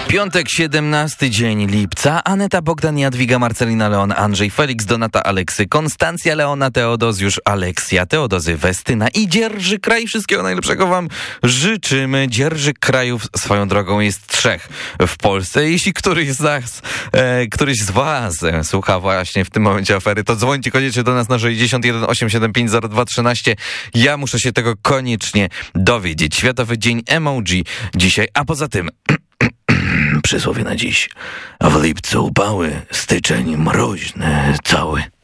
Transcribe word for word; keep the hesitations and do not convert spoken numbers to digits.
Piątek, siedemnasty dzień lipca. Aneta Bogdan, Jadwiga, Marcelina Leon, Andrzej Felix, Donata Aleksy, Konstancja Leona, Teodozjusz, Aleksja, Teodozy, Westyna i dzierży kraj. Wszystkiego najlepszego wam życzymy. Dzierży krajów swoją drogą jest trzech w Polsce. Jeśli któryś z nas, e, któryś z was e, słucha właśnie w tym momencie afery, to dzwońcie koniecznie do nas na sześćdziesiąt jeden osiemset siedemdziesiąt pięć zero dwa trzynaście. Ja muszę się tego koniecznie dowiedzieć. Światowy Dzień Emoji dzisiaj, a poza tym przysłowie na dziś. W lipcu upały, styczeń mroźny cały.